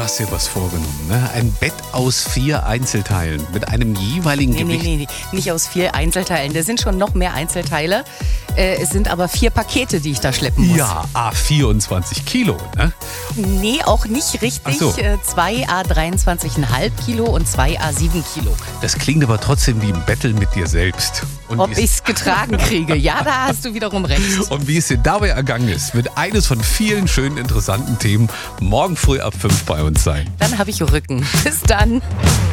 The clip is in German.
hast dir was vorgenommen, ne? Ein Bett aus 4 Einzelteilen mit einem jeweiligen Gewicht. Nee, nicht aus 4 Einzelteilen. Da sind schon noch mehr Einzelteile. Es sind aber 4 Pakete, die ich da schleppen muss. Ja, 24 Kilo, ne? Nee, auch nicht richtig. Ach so. 2 23,5 Kilo und 2 7 Kilo. Das klingt aber trotzdem wie ein Battle mit dir selbst. Und Ob ich es getragen kriege. Ja, da hast du wiederum recht. Und wie es dir dabei ergangen ist, wird eines von vielen schönen, interessanten Themen morgen früh ab 5 bei uns sein. Dann habe ich Rücken. Bis dann.